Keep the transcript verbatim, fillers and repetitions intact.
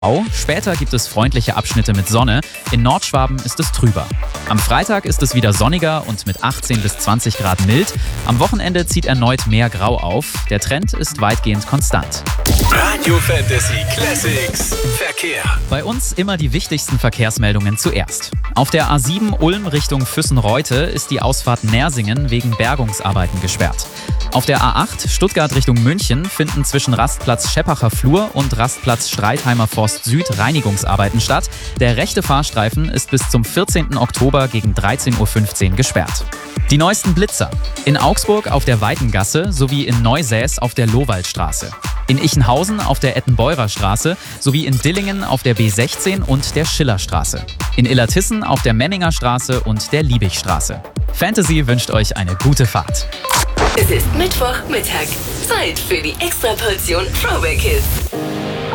Später gibt es freundliche Abschnitte mit Sonne. In Nordschwaben ist es trüber. Am Freitag ist es wieder sonniger und mit achtzehn bis zwanzig Grad mild. Am Wochenende zieht erneut mehr Grau auf. Der Trend ist weitgehend konstant. Radio Fantasy Classics Verkehr. Bei uns immer die wichtigsten Verkehrsmeldungen zuerst. Auf der A sieben Ulm Richtung Füssen-Reute ist die Ausfahrt Nersingen wegen Bergungsarbeiten gesperrt. Auf der A acht Stuttgart Richtung München finden zwischen Rastplatz Scheppacher Flur und Rastplatz Streitheimer Forst Süd Reinigungsarbeiten statt. Der rechte Fahrstreifen ist bis zum vierzehnten Oktober gegen dreizehn Uhr fünfzehn gesperrt. Die neuesten Blitzer. In Augsburg auf der Weitengasse sowie in Neusäß auf der Lohwaldstraße. In Ichenhausen auf der Ettenbeurer Straße sowie in Dillingen auf der B sechzehn und der Schillerstraße. In Illertissen auf der Menninger Straße und der Liebigstraße. Fantasy wünscht euch eine gute Fahrt. Es ist Mittwochmittag. Zeit für die Extraportion Throwback Hits.